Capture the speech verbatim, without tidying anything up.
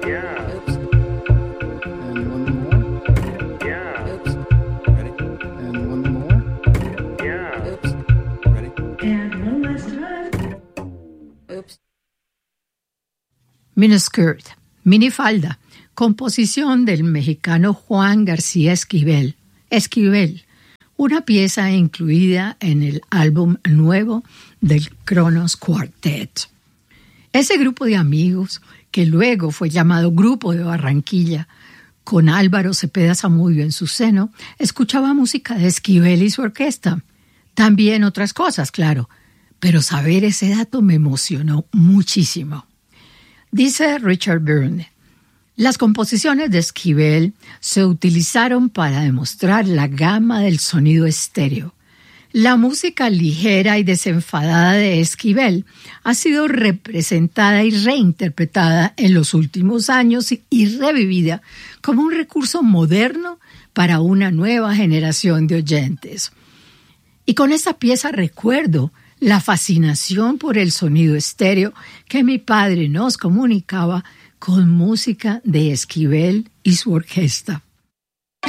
Yeah. Oops. And one more. Yeah. Oops. Ready? And one more. Yeah. Oops. Ready? And one last time. Oops. Miniskirt, minifalda, composición del mexicano Juan García Esquivel. Esquivel, una pieza incluida en el álbum nuevo del Kronos Quartet. Ese grupo de amigos, que luego fue llamado Grupo de Barranquilla, con Álvaro Cepeda Zamudio en su seno, escuchaba música de Esquivel y su orquesta. También otras cosas, claro, pero saber ese dato me emocionó muchísimo. Dice Richard Byrne, las composiciones de Esquivel se utilizaron para demostrar la gama del sonido estéreo. La música ligera y desenfadada de Esquivel ha sido representada y reinterpretada en los últimos años y revivida como un recurso moderno para una nueva generación de oyentes. Y con esta pieza recuerdo la fascinación por el sonido estéreo que mi padre nos comunicaba con música de Esquivel y su orquesta.